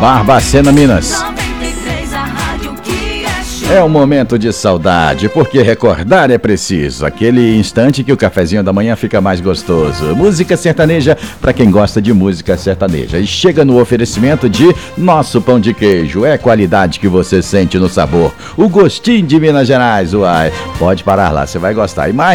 Barbacena, Minas. É um momento de saudade, porque recordar é preciso. Aquele instante que o cafezinho da manhã fica mais gostoso. Música sertaneja para quem gosta de música sertaneja. E chega no oferecimento de Nosso Pão de Queijo. É qualidade que você sente no sabor. O gostinho de Minas Gerais, uai. Pode parar lá, você vai gostar. E mais